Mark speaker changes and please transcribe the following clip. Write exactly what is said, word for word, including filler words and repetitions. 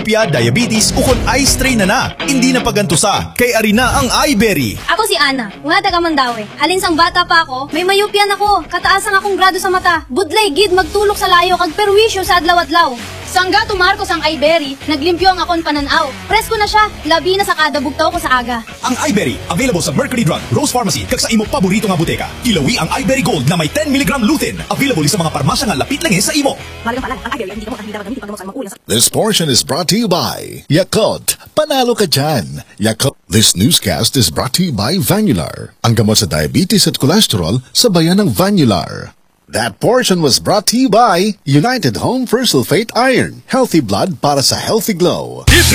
Speaker 1: Pia, diabetes, ukon eye strain na na. Hindi na pagantusa. Kay Arina ang iBerry.
Speaker 2: Ako si Ana, mga taga Mandaue. Halin sang bata pa ako, may mayupyan ako. Kataasang akong grado sa mata. Budlay gid magtulok sa layo kag perwisyo sa adlaw-adlaw. Sangga tumarko sang iBerry, naglimpyo ang akon pananaw. Presko na siya, labi na sa kada bugtaw ko sa aga.
Speaker 1: Ang iBerry, available sa Mercury Drug, Rose Pharmacy, kag sa imo paborito nga buteka. Ilawi ang iBerry Gold na may ten milligram lutein. Available sa mga parmasya nga lapit lang sa imo.
Speaker 3: This portion is brought to you by Yakult. Panalo ka dyan. Yakult. This newscast is brought to you by Vanular. Ang gamot sa diabetes at cholesterol sa bayan ng Vanular. That portion was brought to you by United Home for Sulfate Iron. Healthy blood para sa healthy glow.